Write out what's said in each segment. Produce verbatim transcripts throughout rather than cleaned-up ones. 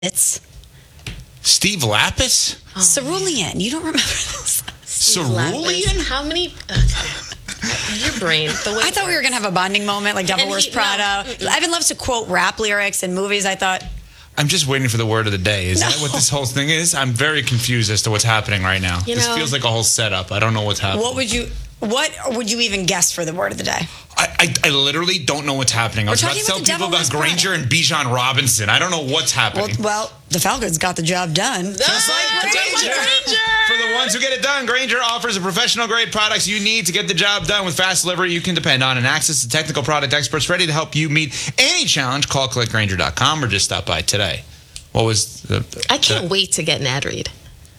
It's Steve Lapis? oh, Cerulean. You don't remember this? Cerulean? How many? Okay. Your brain. The way I thought we were going to have a bonding moment like Devil And Wears he- Prada. no. Ivan loves to quote rap lyrics in movies. I thought, I'm just waiting for the word of the day. Is No. that what this whole thing is? I'm very confused as to what's happening right now. You this know- feels like a whole setup. I don't know what's happening. what would you what would you even guess for the word of the day? I, I, I literally don't know what's happening. I was We're about to talking tell about the people Devil about Wears Granger and Bijan Robinson. I don't know what's Well, happening. well, the Falcons got the job done. Just like Granger. For the ones who get it done, Granger offers the professional grade products you need to get the job done with fast delivery you can depend on and access to technical product experts ready to help you meet any challenge. Call click granger dot com or just stop by today. What was the... I can't the, wait to get an ad read.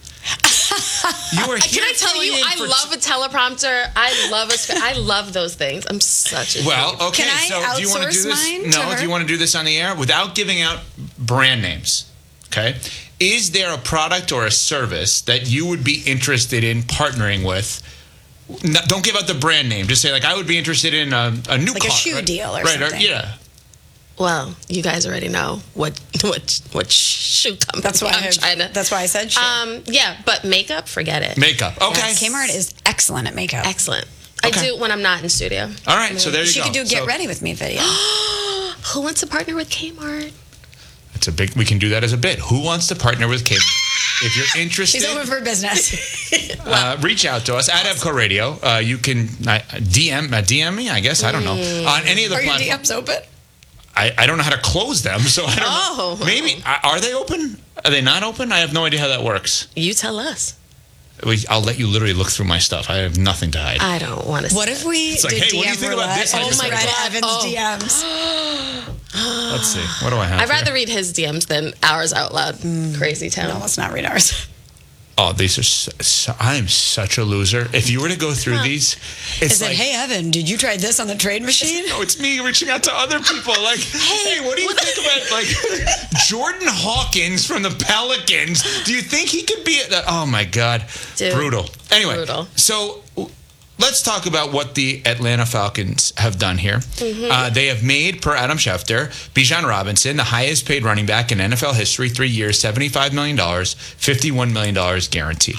You were here Can I tell filling you? in I for- love a teleprompter. I love a. sc- I love those things. I'm such a. Well, okay, Can I so do you want to do outsource this? mine to No, her? do you want to do this on the air without giving out brand names? Okay. Is there a product or a service that you would be interested in partnering with? No, don't give out the brand name. Just say, like, I would be interested in a, a new Like a car. shoe right? deal or right, something. yeah. Well, you guys already know what what what shoe company That's why I'm I, trying to. that's why I said sure. Um, yeah, but makeup, forget it. Makeup. Okay. Yes, Kmart is excellent at makeup. Excellent. Okay. I do when I'm not in studio. All right, so there you She go. could do a Get So Ready With Me video. Who wants to partner with Kmart? It's a big. We can do that as a bit. Who wants to partner with Kmart? If you're interested, She's open for business. uh, reach out to us at Evco Radio. Uh, you can uh, D M uh, D M me, I guess. I don't know. On any of the Are your platforms. D Ms open? I, I don't know how to close them, so I don't Oh. know. Maybe. Are are they open? Are they not open? I have no idea how that works. You tell us. We- I'll let you literally look through my stuff. I have nothing to hide. I don't want to. What if we It's like, did hey, D M what do you think about roulette this? I and just just read read it. Evan's Oh. D Ms? Let's see. What do I have I'd rather here? read his D Ms than ours out loud. Crazy town. No, let's not read ours. Oh, these are. So, so, I am such a loser. If you were to go through these, it's Is like, it, hey, Evan, did you try this on the trade machine? no, it's me reaching out to other people. Like, hey, what do you think about like Jordan Hawkins from the Pelicans? Do you think he could be? At, oh my God, Dude, brutal. Anyway, brutal. so let's talk about what the Atlanta Falcons have done here. Mm-hmm. Uh, they have made, per Adam Schefter, Bijan Robinson the highest paid running back in N F L history, three years, seventy-five million dollars, fifty-one million dollars guaranteed.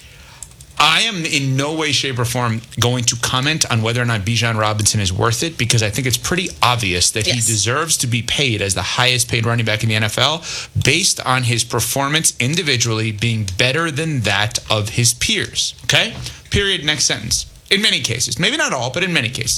I am in no way, shape, or form going to comment on whether or not Bijan Robinson is worth it because I think it's pretty obvious that Yes. he deserves to be paid as the highest paid running back in the N F L based on his performance individually being better than that of his peers. Okay? Period. Next sentence. In many cases. Maybe not all, but in many cases.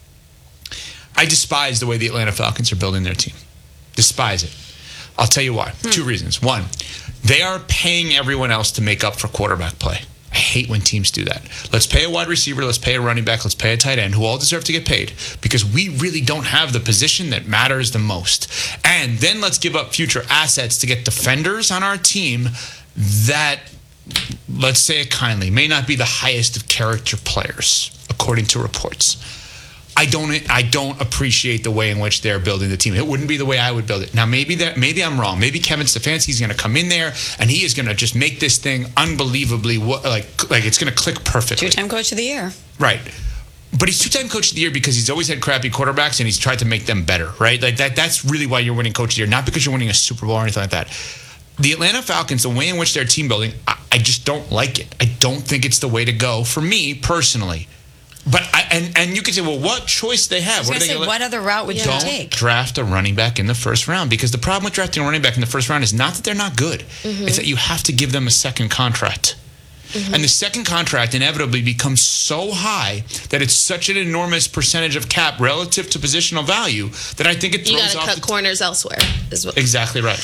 I despise the way the Atlanta Falcons are building their team. Despise it. I'll tell you why. Two reasons. One, they are paying everyone else to make up for quarterback play. I hate when teams do that. Let's pay a wide receiver, let's pay a running back, let's pay a tight end, who all deserve to get paid because we really don't have the position that matters the most. And then let's give up future assets to get defenders on our team that, let's say it kindly, may not be the highest of character players, according to reports. I don't I don't appreciate the way in which they're building the team. It wouldn't be the way I would build it. Now, maybe that maybe I'm wrong. Maybe Kevin Stefanski is going to come in there and he is going to just make this thing unbelievably like like it's going to click perfectly. Two-time coach of the year. Right. But he's two-time coach of the year because he's always had crappy quarterbacks and he's tried to make them better, right? Like that that's really why you're winning coach of the year, not because you're winning a Super Bowl or anything like that. The Atlanta Falcons, the way in which they're team building, I, I just don't like it. I don't think it's the way to go for me personally. But I, and and you could say, well, what choice they have? I was What going are to they say, gonna what let- other route would you Don't take? draft a running back in the first round because the problem with drafting a running back in the first round is not that they're not good. Mm-hmm. It's that you have to give them a second contract. Mm-hmm. And the second contract inevitably becomes so high that it's such an enormous percentage of cap relative to positional value that I think it You throws got to off cut the corners elsewhere. Is what Exactly right.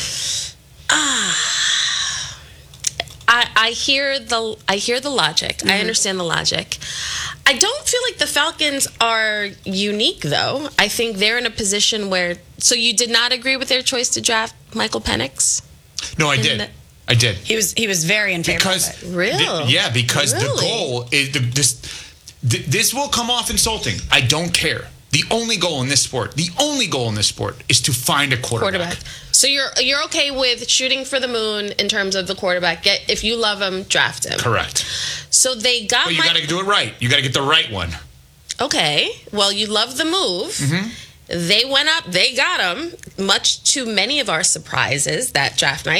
I, I hear the I hear the logic. Mm-hmm. I understand the logic. I don't feel like the Falcons are unique, though. I think they're in a position where. So you did not agree with their choice to draft Michael Penix? No, I And did. the- I did. He was he was very in favor Because of it. Real? th- yeah, because the Really? goal is the, this. Th- this will come off insulting. I don't care. The only goal in this sport, the only goal in this sport, is to find a quarterback. Quarterback. So you're you're okay with shooting for the moon in terms of the quarterback. Get if you love him, draft him. Correct. So they got But you my got to do it right. You got to get the right one. okay. Well, you love the move. Mm-hmm. They went up, they got him, much to many of our surprises that draft night.